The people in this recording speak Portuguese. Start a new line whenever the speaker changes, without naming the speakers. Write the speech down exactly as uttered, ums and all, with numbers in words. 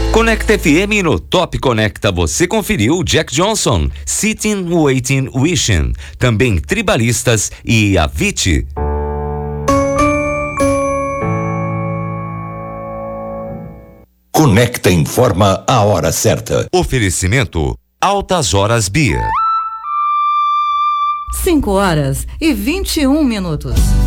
Conecta F M no Top Conecta você conferiu Jack Johnson, Sitting, Waiting, Wishing, também Tribalistas e Avicii.
Conecta informa a hora certa.
Oferecimento Altas Horas Bia.
cinco horas e vinte e um minutos.